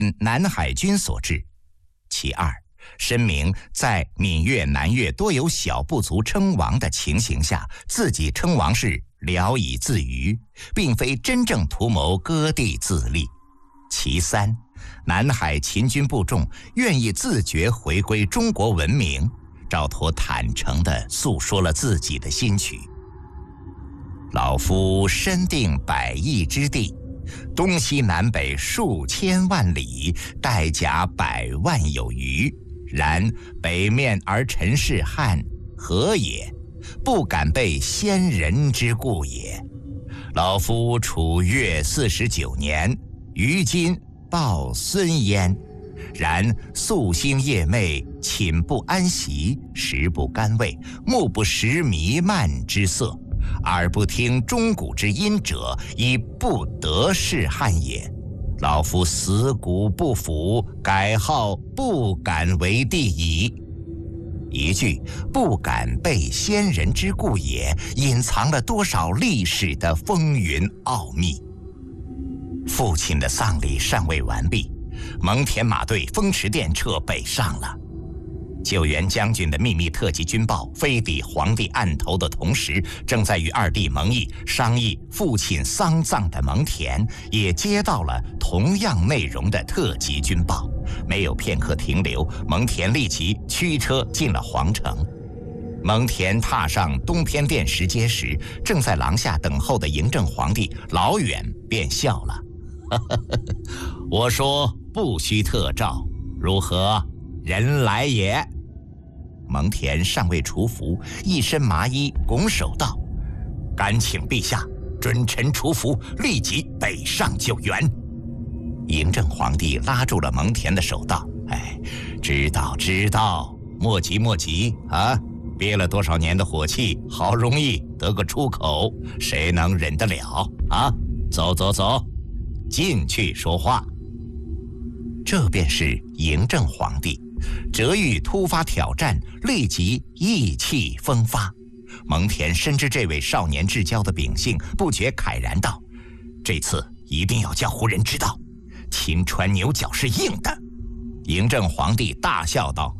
南海军所置。其二，申明在闽粤、南粤多有小部族称王的情形下，自己称王是聊以自娱，并非真正图谋割地自立。其三，南海秦军部众愿意自觉回归中国文明，赵佗坦诚地诉说了自己的心曲。老夫身定100邑之地，东西南北数千万里，带甲100万有余。然北面而陈氏汉，何也？不敢被先人之故也。老夫处越49年，于今报孙焉。然夙兴夜寐，寝不安席，食不甘味，目不识弥漫之色，耳不听钟鼓之音者，已不得是汉也。老夫死骨不腐，改号不敢为帝矣。一句不敢被先人之故也，隐藏了多少历史的风云奥秘。父亲的丧礼尚未完毕，蒙恬马队风驰电掣北上了。救援将军的秘密特级军报飞抵皇帝案头的同时，正在与二弟蒙毅商议父亲丧葬的蒙恬也接到了同样内容的特级军报，没有片刻停留，蒙恬立即驱车进了皇城。蒙恬踏上东偏殿石阶时，正在廊下等候的嬴政皇帝老远便笑了我说不需特召，如何？人来也。蒙恬尚未除服，一身麻衣，拱手道：“敢请陛下准臣除服，立即北上救援。”嬴政皇帝拉住了蒙恬的手道：“知道，莫急啊！憋了多少年的火气，好容易得个出口，谁能忍得了啊？走，进去说话。”这便是嬴政皇帝。折遇突发挑战，立即意气风发。蒙恬深知这位少年至交的秉性，不觉慨然道：“这次一定要叫胡人知道，秦川牛角是硬的。”嬴政皇帝大笑道：“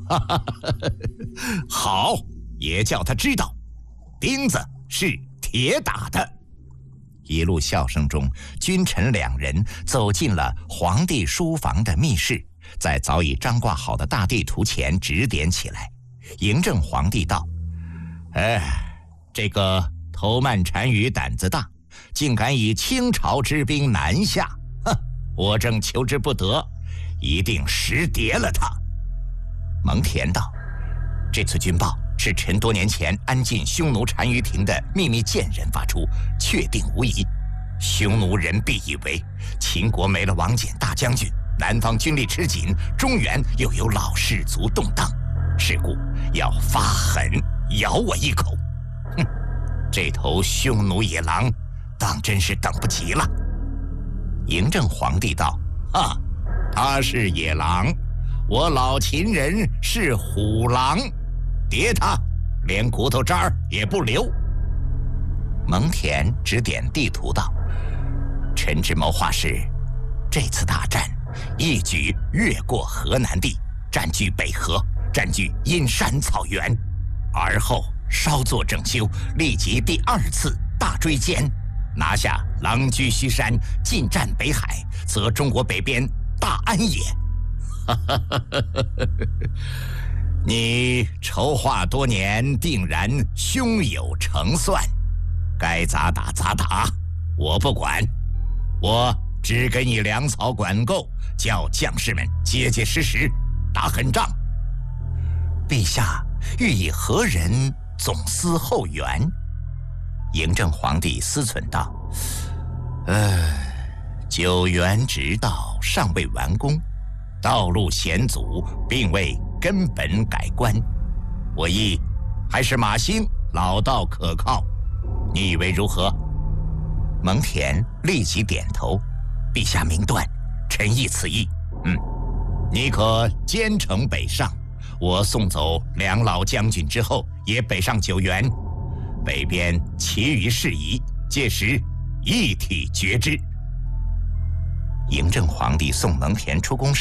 好，也叫他知道，钉子是铁打的。”一路笑声中，君臣两人走进了皇帝书房的密室，在早已张挂好的大地图前指点起来。嬴政皇帝道：“这个头曼单于胆子大，竟敢以清朝之兵南下，我正求之不得，一定识别了他。”蒙恬道：“这次军报是臣多年前安进匈奴单于庭的秘密谏人发出，确定无疑。匈奴人必以为秦国没了王翦大将军，南方军力吃紧，中原又有老氏族动荡，是故要发狠咬我一口。这头匈奴野狼当真是等不及了。”嬴政皇帝道：“他是野狼，我老秦人是虎狼，叠他，连骨头渣儿也不留。”蒙恬指点地图道：“臣之谋划是，这次大战一举越过河南地，占据北河，占据阴山草原，而后稍作整修，立即第2次大追歼，拿下狼居胥山，进占北海，则中国北边大安也。”你筹划多年，定然胸有成算，该咋打咋打，我不管，我只给你粮草管够，叫将士们结结实实打狠仗。陛下欲以何人总司后援？嬴政皇帝思忖道：“九原直道尚未完工，道路险阻，并未根本改观，我意还是马兴老道可靠，你以为如何？”蒙恬立即点头：“陛下明断，臣意此意。你可兼程北上，我送走两老将军之后，也北上救援，北边其余事宜，届时一体决之。” 嬴政皇帝宋能田出宫